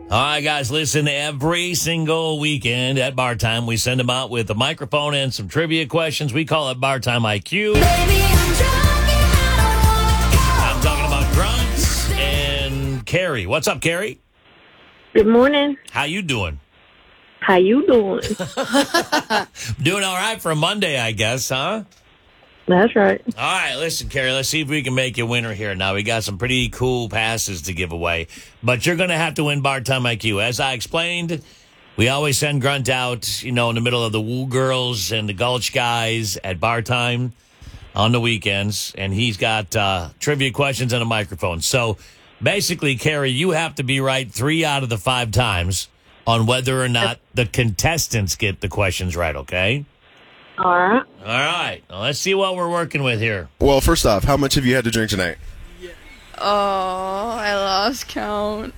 All right, guys, listen, every single weekend at Bar Time, we send them out with a microphone and some trivia questions. We call it Bar Time IQ. Baby, I'm drunk and I I'm talking about grunts and Carrie. What's up, Carrie? Good morning. How you doing? How you doing? Doing all right for a Monday, I guess, huh? That's right. All right, listen, Carrie, let's see if we can make you a winner here. Now, we got some pretty cool passes to give away, but you're going to have to win Bar Time IQ. As I explained, we always send Grunt out, in the middle of the Woo Girls and the Gulch guys at Bar Time on the weekends, and he's got trivia questions and a microphone. So, basically, Carrie, you have to be right 3 out of the 5 times on whether or not the contestants get the questions right, okay? All right. All right. Now, let's see what we're working with here. Well, first off, how much have you had to drink tonight? Oh, I lost count.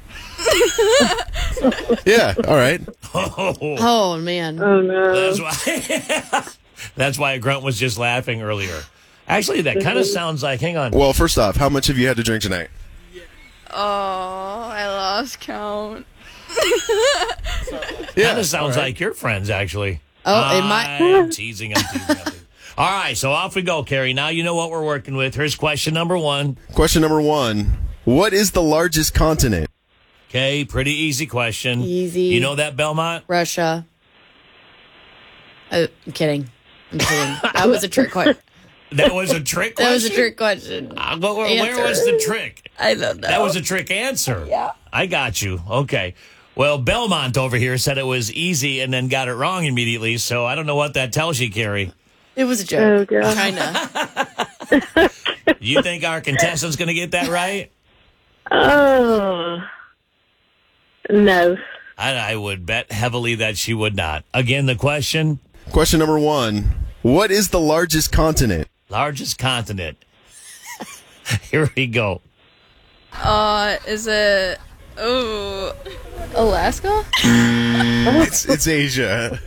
Yeah, all right. Oh, man. Oh, no. That's why Grunt was just laughing earlier. Actually, that kind of sounds like, hang on. Well, first off, how much have you had to drink tonight? Oh, I lost count. Yeah, Kind of sounds like your friends, actually. Oh, it might. I'm teasing. All right, so off we go, Carrie. Now you know what we're working with. Here's question number 1. Question number 1. What is the largest continent? Okay, pretty easy question. Easy. You know that, Belmont? Russia. I'm kidding. That was a trick question. That was a trick question? That was a trick question. But where was the trick? I don't know. That was a trick answer. Yeah. I got you. Okay. Well, Belmont over here said it was easy and then got it wrong immediately, so I don't know what that tells you, Carrie. It was a joke. Oh, God. Kinda. You think our contestant's going to get that right? Oh. No. I would bet heavily that she would not. Again, the question? Question number 1. What is the largest continent? Largest continent. Here we go. Is it... Oh... Alaska? It's Asia.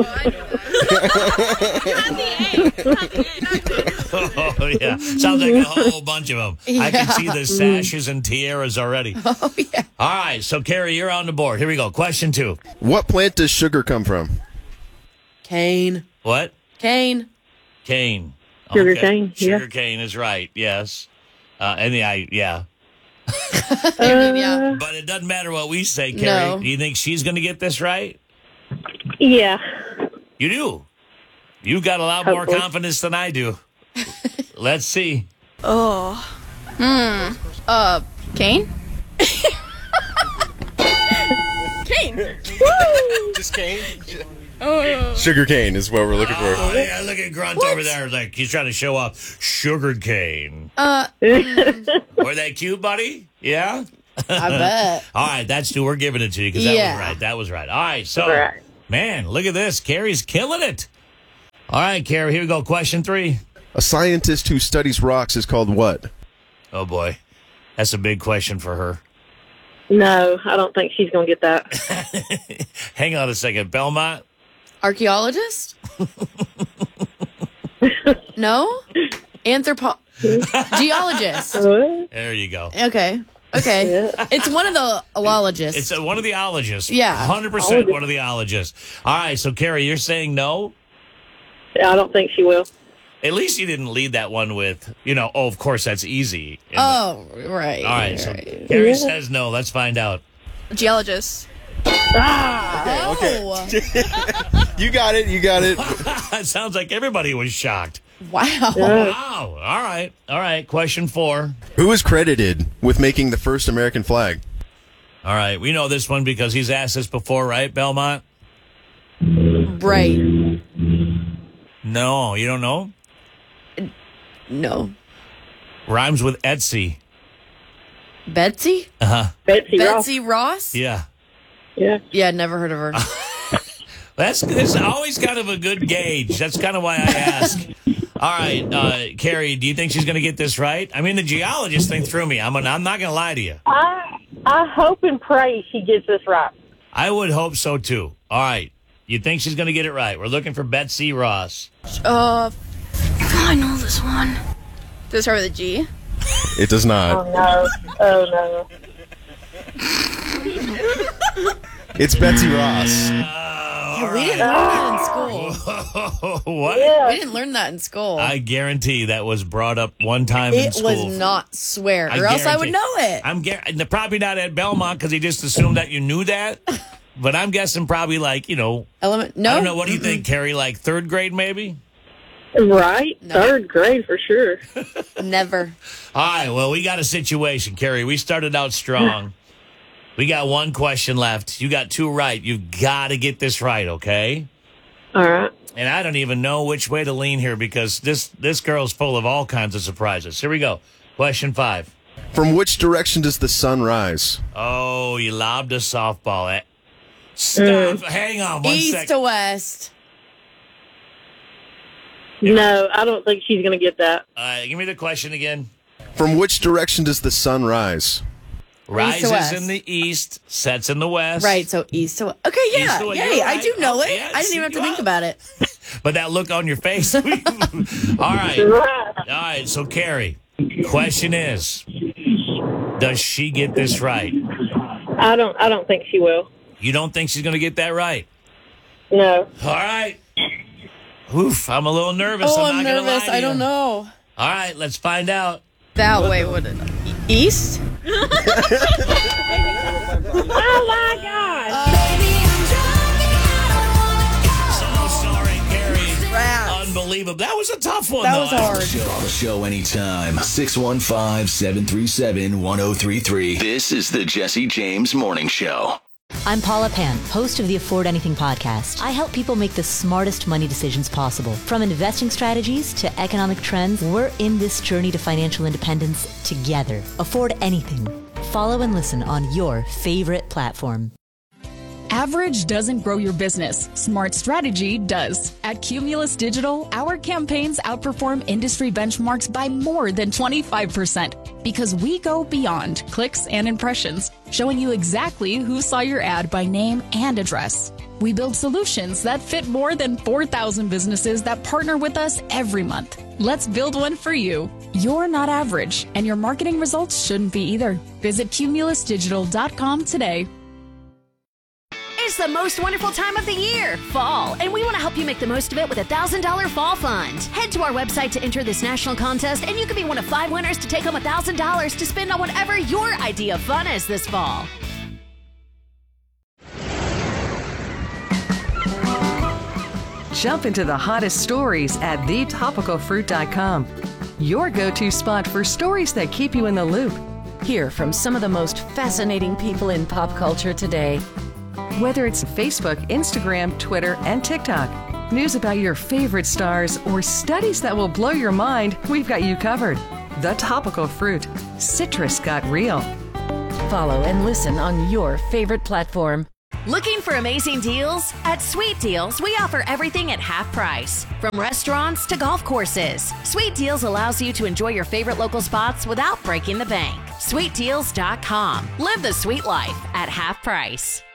Oh, yeah. Sounds like a whole bunch of them. I can see the sashes and tiaras already. Oh, yeah. All right, so, Carrie, you're on the board. Here we go. Question 2. What plant does sugar come from? Cane. What? Cane. Cane. Sugar cane, yeah. Sugar cane is right, yes. Yeah. Yeah. But it doesn't matter what we say, Carrie. No. Do you think she's going to get this right? Yeah. You do. You got a lot more confidence than I do. Let's see. Cane? Cane. Just cane? Oh. Sugar cane is what we're looking for. Oh, yeah, look at Grunt over there. Like he's trying to show off sugar cane. Were they cute, buddy? Yeah? I bet. All right, that's 2. We're giving it to you because that was right. All right, so, Right. man, look at this. Carrie's killing it. All right, Carrie, here we go. Question 3. A scientist who studies rocks is called what? Oh, boy. That's a big question for her. No, I don't think she's going to get that. Hang on a second. Belmont? Archaeologist? No? Geologist. There you go. Okay. It's one of the olologists. It's one of the ologists. Yeah. 100% one of the ologists. All right, so, Carrie, you're saying no? I don't think she will. At least you didn't lead that one with, of course, that's easy. Oh, right. All right, so Carrie says no. Let's find out. Geologist. Okay. You got it. It sounds like everybody was shocked. Wow. Wow. All right. Question 4. Who is credited with making the first American flag? All right. We know this one because he's asked this before, right, Belmont? Right. No, you don't know? No. Rhymes with Etsy. Betsy? Uh-huh. Betsy Ross? Yeah. Yeah. Yeah, never heard of her. That's always kind of a good gauge. That's kind of why I ask. All right, Carrie, do you think she's going to get this right? I mean, the geologist thing threw me. I'm not going to lie to you. I hope and pray she gets this right. I would hope so, too. All right. You think she's going to get it right? We're looking for Betsy Ross. I know this one. Does it start with a G? It does not. Oh, no. It's Betsy Ross. Yeah, we didn't learn that in school. What? We didn't learn that in school. I guarantee that was brought up one time in it school. was not swear, I or else I guarantee. would know it. I'm probably not at Belmont because he just assumed that you knew that. But I'm guessing probably like, No, I don't know. What do you think, Carrie? Like third grade, maybe? Right? No. Third grade for sure. Never. All right. Well, we got a situation, Carrie. We started out strong. We got one question left. You got two right. You've got to get this right, okay? All right. And I don't even know which way to lean here because this girl's full of all kinds of surprises. Here we go. Question 5. From which direction does the sun rise? Oh, you lobbed a softball. Stop. Hang on one East second. to west. No, I don't think she's going to get that. Give me the question again. From which direction does the sun rise? Rises west. in the east, sets in the west. Right, so east to west. Okay, yeah. East to west. Yay, You're I right. do know Oh, it. yes, I didn't even have to you think are. about it. But that look on your face. All right. Right. All right, so Carrie, question is, does she get this right? I don't think she will. You don't think she's going to get that right? No. All right. Oof, I'm a little nervous. Oh, I'm I'm not gonna lie nervous. to I you. don't know. All right, let's find out. That way would it? East? Oh, my God. Baby, I'm drunk and I don't wanna go. So sorry, Carrie. Rats. Unbelievable. That was a tough one, That though. was hard. Call the show anytime. 615-737-1033. This is the Jesse James Morning Show. I'm Paula Pan, host of the Afford Anything podcast. I help people make the smartest money decisions possible. From investing strategies to economic trends, we're in this journey to financial independence together. Afford Anything. Follow and listen on your favorite platform. Average doesn't grow your business. Smart strategy does. At Cumulus Digital, our campaigns outperform industry benchmarks by more than 25% because we go beyond clicks and impressions, showing you exactly who saw your ad by name and address. We build solutions that fit more than 4,000 businesses that partner with us every month. Let's build one for you. You're not average, and your marketing results shouldn't be either. Visit cumulusdigital.com today. It's the most wonderful time of the year, fall, and we want to help you make the most of it with a $1,000 fall fund. Head to our website to enter this national contest, and you could be one of 5 winners to take home $1,000 to spend on whatever your idea of fun is this fall. Jump into the hottest stories at thetopicalfruit.com. Your go-to spot for stories that keep you in the loop. Hear from some of the most fascinating people in pop culture today. Whether it's Facebook, Instagram, Twitter, and TikTok, news about your favorite stars, or studies that will blow your mind, we've got you covered. The Topical Fruit. Citrus got real. Follow and listen on your favorite platform. Looking for amazing deals? At Sweet Deals, we offer everything at half price. From restaurants to golf courses, Sweet Deals allows you to enjoy your favorite local spots without breaking the bank. SweetDeals.com. Live the sweet life at half price.